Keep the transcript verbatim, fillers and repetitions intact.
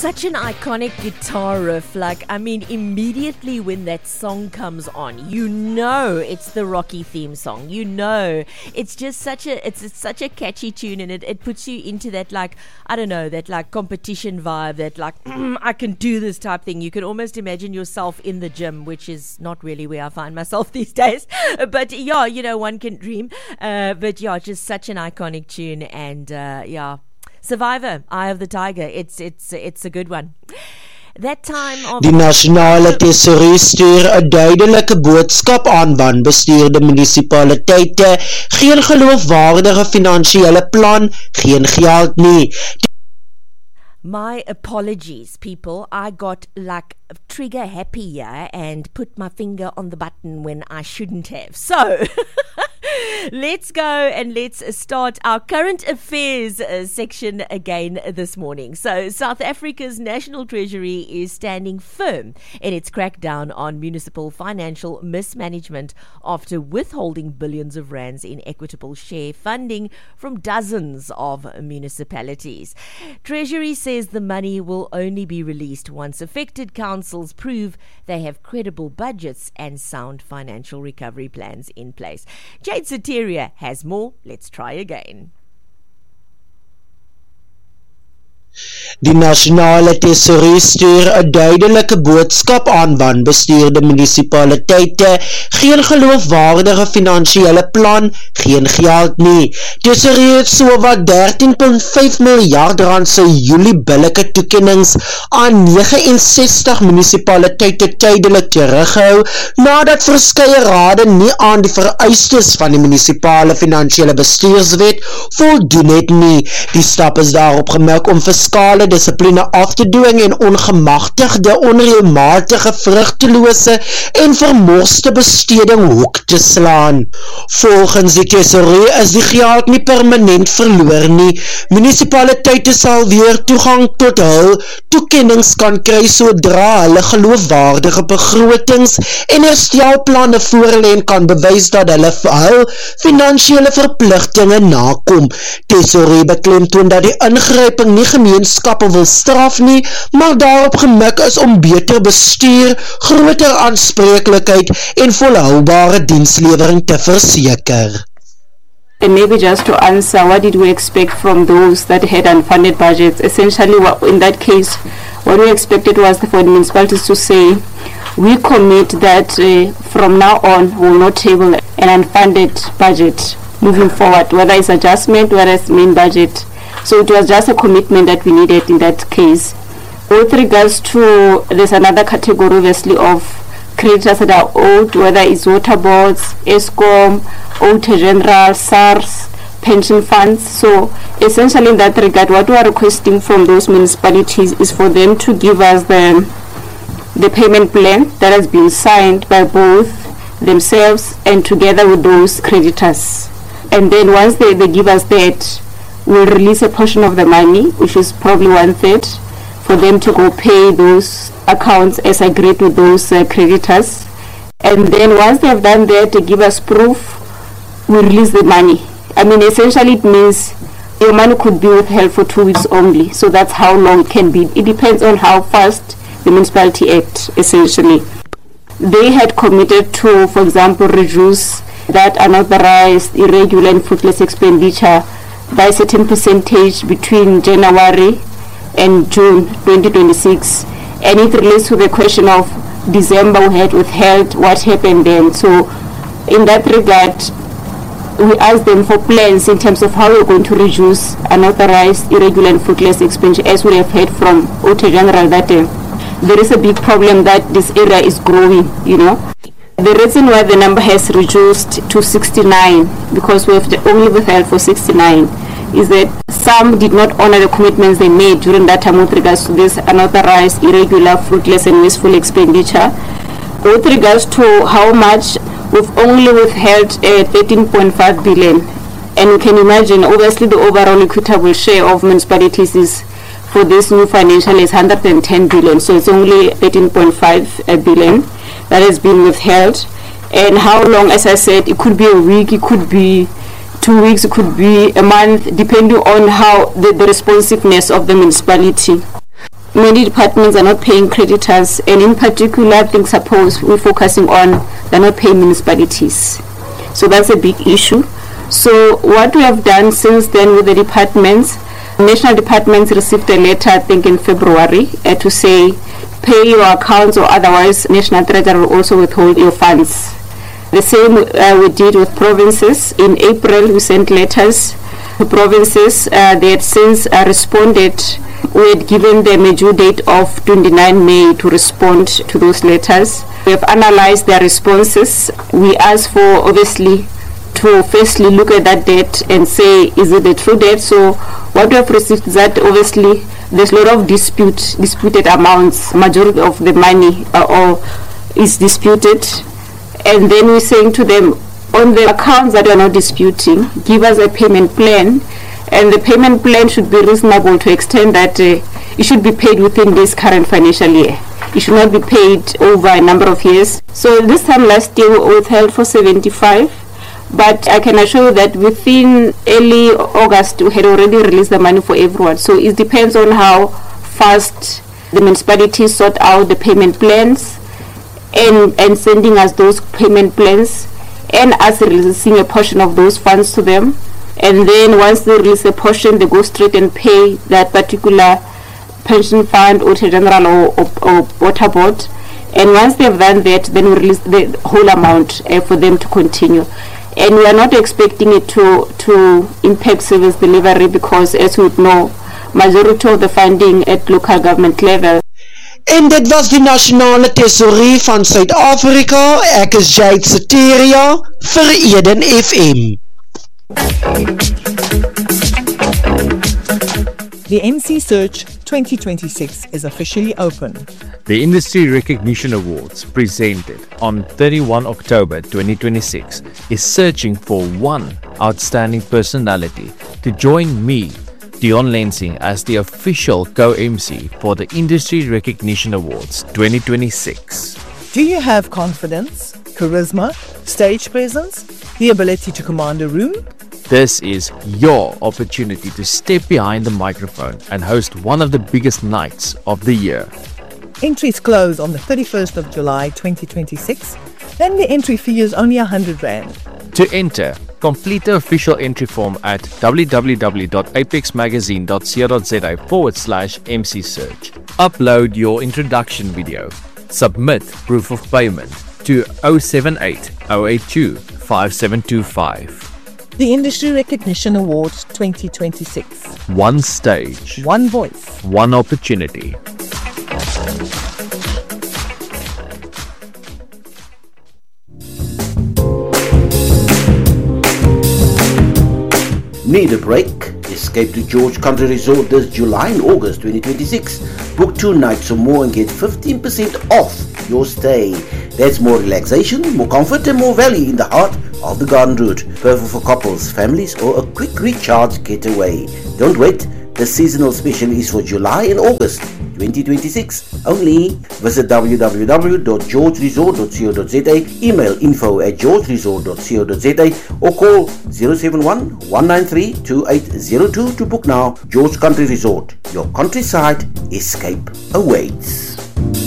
such an iconic guitar riff. Like, I mean, immediately when that song comes on, you know it's the Rocky theme song. You know, it's just such a, it's, it's such a catchy tune, and it, it puts you into that, like, I don't know, that like competition vibe, that like, mm, I can do this type thing. You can almost imagine yourself in the gym, which is not really where I find myself these days. But yeah, you know, one can dream. Uh, but yeah, just such an iconic tune, and uh, yeah. Survivor, Eye of the Tiger. It's it's it's a good one. That time of Die nasionale tesourie stuur 'n duidelike boodskap aan wanbestuurde munisipaliteite. Geen geloofwaardige finansiële plan, geen geld nie. My apologies, people. I got like trigger happy here and put my finger on the button when I shouldn't have. So let's go and let's start our current affairs uh, section again this morning. So South Africa's National Treasury is standing firm in its crackdown on municipal financial mismanagement after withholding billions of rands in equitable share funding from dozens of municipalities. Treasury says the money will only be released once affected councils prove they have credible budgets and sound financial recovery plans in place. Jade Soteria has more. Let's try again. Die nasionale tesourie stuur 'n duidelike boodskap aan wanbestuurde munisipaliteite. Geen geloofwaardige finansiële plan, geen geld nie. Tesourie het so wat dertien komma vyf miljard rand se Julie billike toekennings aan negenensestig munisipaliteite tydelik teruggehou, nadat verskeie rade nie aan die vereistes van die munisipale finansiële bestuurswet voldoen het nie. Die stap is daarop gemerk om fiskale discipline af te dwing en ongemagtigde, onreëlmatige, vrugtelose en vermoste besteding hoek te slaan. Volgens die tesourie is die geld nie permanent verloor nie. Munisipaliteite sal weer toegang tot hul toekennings kan kry sodra hulle geloofwaardige begrotings en herstelplanne voorlê en kan bewys dat hulle hul finansiële verpligtinge nakom. Tesourie beklemtoon dat die ingryping nie gemeenskappe wil straf nie, maar daarop gemik is om beter bestuur, groter aanspreeklikheid en volhoubare dienslewering te verseker. And maybe just to answer, what did we expect from those that had unfunded budgets? Essentially, what, in that case, what we expected was for the municipalities to say, we commit that uh, from now on, we will not table an unfunded budget moving forward, whether it's adjustment, whether it's main budget. So it was just a commitment that we needed in that case. With regards to, there's another category obviously of creditors that are owed, whether it's water boards, ESCOM, Auditor General, SARS, pension funds. So essentially in that regard, what we are requesting from those municipalities is for them to give us the, the payment plan that has been signed by both themselves and together with those creditors. And then once they, they give us that, we'll release a portion of the money, which is probably one third, for them to go pay those accounts as agreed with those uh, creditors. And then once they have done that, they give us proof, we release the money. I mean, essentially it means your money could be withheld for two weeks only. So that's how long it can be. It depends on how fast the municipality acts, essentially. They had committed to, for example, reduce that unauthorized, irregular and fruitless expenditure by a certain percentage between January and June twenty twenty-six, and it relates to the question of December we had withheld, what happened then. So in that regard, we asked them for plans in terms of how we're going to reduce unauthorized, irregular and fruitless expenditure, as we have heard from Auditor General that uh, there is a big problem that this area is growing, you know. The reason why the number has reduced to sixty-nine, because we have only withheld for sixty-nine, is that some did not honor the commitments they made during that time with regards to this unauthorized, irregular, fruitless and wasteful expenditure. With regards to how much, we've only withheld uh, thirteen point five billion. And you can imagine, obviously the overall equitable share of municipalities is, for this new financial, is one hundred ten billion. So it's only thirteen point five billion that has been withheld. And how long, as I said, it could be a week, it could be two weeks, it could be a month, depending on how the, the responsiveness of the municipality. many departments are not paying creditors, and in particular, I think suppose we're focusing on they're not paying municipalities. So that's a big issue. So what we have done since then with the departments, national departments received a letter, I think in February, uh, to say pay your accounts or otherwise National Treasury will also withhold your funds. The same uh, we did with provinces. In April, we sent letters to provinces. Uh, they had since uh, responded. We had given them a due date of twenty-ninth May to respond to those letters. We have analyzed their responses. We asked for, obviously, to firstly look at that debt and say, is it a true debt? So what we have received is that, obviously, there's a lot of dispute, disputed amounts. Majority of the money uh, or is disputed. And then we're saying to them, on the accounts that are not disputing, give us a payment plan. And the payment plan should be reasonable to extend that uh, it should be paid within this current financial year. It should not be paid over a number of years. So this time last year we withheld for seventy-five. But I can assure you that within early August we had already released the money for everyone. So it depends on how fast the municipalities sort out the payment plans and, and sending us those payment plans and us releasing a portion of those funds to them. And then once they release a portion, they go straight and pay that particular pension fund or general or, or, or water board. And once they've done that, then we release the whole amount uh, for them to continue. And we are not expecting it to, to impact service delivery because, as we know, majority of the funding at local government level. En dit was die Nasionale Tesourie van Suid-Afrika. Ek is Jade Sateria vir Eden F M. The M C Search twenty twenty-six is officially open. The Industry Recognition Awards, presented on thirty-first of October twenty twenty-six, is searching for one outstanding personality to join me, Dion Lensing, as the official co-M C for the Industry Recognition Awards twenty twenty-six. Do you have confidence, charisma, stage presence, the ability to command a room? This is your opportunity to step behind the microphone and host one of the biggest nights of the year. Entries close on the thirty-first of July twenty twenty-six, and the entry fee is only one hundred rand. To enter, complete the official entry form at www.apexmagazine.co.za forward slash MC Search. Upload your introduction video. Submit proof of payment to zero seven eight zero eight two five seven two five. The Industry Recognition Awards twenty twenty-six. One stage. One voice. One opportunity. Need a break? Escape to George Country Resort this July and August twenty twenty-six. Book two nights or more and get fifteen percent off your stay. That's more relaxation, more comfort and more value in the heart of the Garden Route. Perfect for couples, families or a quick recharge getaway. Don't wait. The seasonal special is for July and August twenty twenty-six only. Visit w w w dot george resort dot co dot za, email info at george resort dot co dot za or call zero seven one one nine three two eight zero two to book now. George Country Resort, your countryside escape awaits.